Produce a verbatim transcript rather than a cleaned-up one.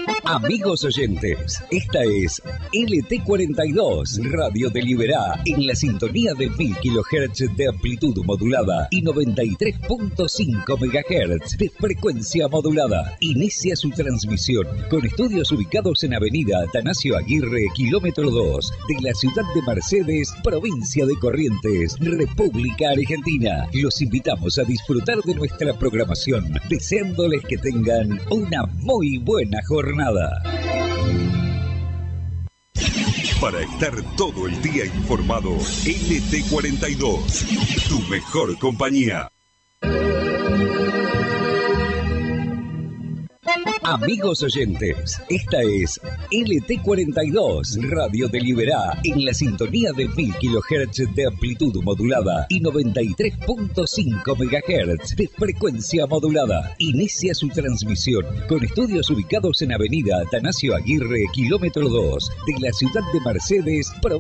Amigos oyentes, esta es L T cuarenta y dos, Radio de Liberá, en la sintonía de mil kilohertz de amplitud modulada y noventa y tres punto cinco megahertz de frecuencia modulada. Inicia su transmisión con estudios ubicados en Avenida Atanasio Aguirre, kilómetro dos, de la ciudad de Mercedes, provincia de Corrientes, República Argentina. Los invitamos a disfrutar de nuestra programación, deseándoles que tengan una muy buena jornada. Para estar todo el día informado, L T cuarenta y dos, tu mejor compañía. Amigos oyentes, esta es L T cuarenta y dos, Radio de Liberá, en la sintonía de mil kilohertz de amplitud modulada y noventa y tres punto cinco megahertz de frecuencia modulada. Inicia su transmisión con estudios ubicados en Avenida Atanasio Aguirre, kilómetro dos, de la ciudad de Mercedes, provincia